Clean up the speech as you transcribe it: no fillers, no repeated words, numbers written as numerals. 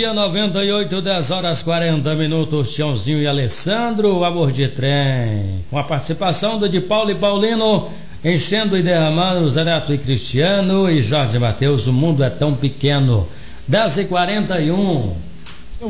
meio-dia 98, 10 horas 40 minutos. Tiãozinho e Alessandro, Amor de Trem, com a participação do de Paulo e Paulino, enchendo e derramando, Zé Neto e Cristiano e Jorge Mateus. O mundo é tão pequeno. 10h41.